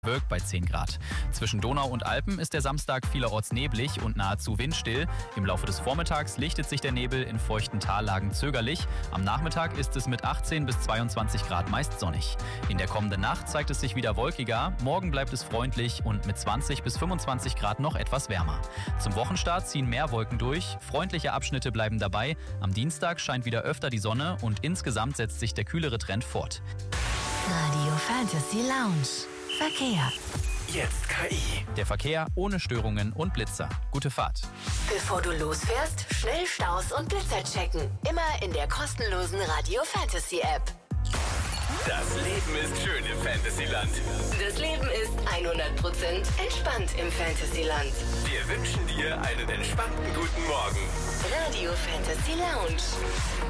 Wirkt bei 10 Grad. Zwischen Donau und Alpen ist der Samstag vielerorts neblig und nahezu windstill. Im Laufe des Vormittags lichtet sich der Nebel in feuchten Tallagen zögerlich. Am Nachmittag ist es mit 18 bis 22 Grad meist sonnig. In der kommenden Nacht zeigt es sich wieder wolkiger. Morgen bleibt es freundlich und mit 20 bis 25 Grad noch etwas wärmer. Zum Wochenstart ziehen mehr Wolken durch. Freundliche Abschnitte bleiben dabei. Am Dienstag scheint wieder öfter die Sonne und insgesamt setzt sich der kühlere Trend fort. Radio Fantasy Lounge. Verkehr. Jetzt KI. Der Verkehr ohne Störungen und Blitzer. Gute Fahrt. Bevor du losfährst, schnell Staus und Blitzer checken. Immer in der kostenlosen Radio Fantasy App. Das Leben ist schön im Fantasyland. Das Leben ist 100% entspannt im Fantasyland. Wir wünschen dir einen entspannten guten Morgen. Radio Fantasy Lounge.